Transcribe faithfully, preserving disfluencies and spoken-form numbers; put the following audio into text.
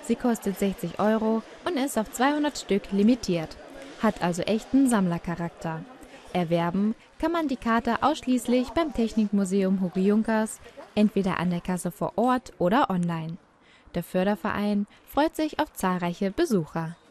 Sie kostet sechzig Euro und ist auf zweihundert Stück limitiert. Hat also echten Sammlercharakter. Erwerben kann man die Karte ausschließlich beim Technikmuseum Hugo Junkers, entweder an der Kasse vor Ort oder online. Der Förderverein freut sich auf zahlreiche Besucher.